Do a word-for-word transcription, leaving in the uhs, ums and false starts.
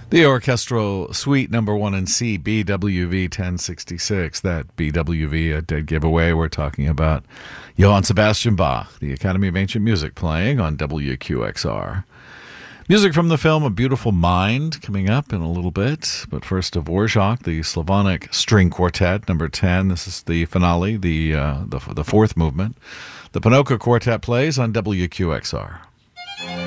The orchestral suite number one in C, B W V ten sixty-six. That B W V, a dead giveaway. We're talking about Johann Sebastian Bach, the Academy of Ancient Music, playing on W Q X R. Music from the film A Beautiful Mind coming up in a little bit. But first, Dvorak, the Slavonic String Quartet, number ten. This is the finale, the, uh, the, the fourth movement. The Ponoka Quartet plays on W Q X R.